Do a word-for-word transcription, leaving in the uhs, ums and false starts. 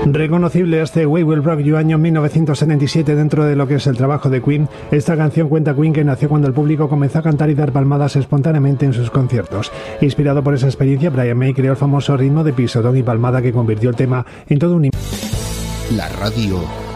Reconocible este We Will Rock You año mil novecientos setenta y siete dentro de lo que es el trabajo de Queen. Esta canción cuenta Queen que nació cuando el público comenzó a cantar y dar palmadas espontáneamente en sus conciertos. Inspirado por esa experiencia, Brian May creó el famoso ritmo de pisotón y palmada que convirtió el tema en todo un... La radio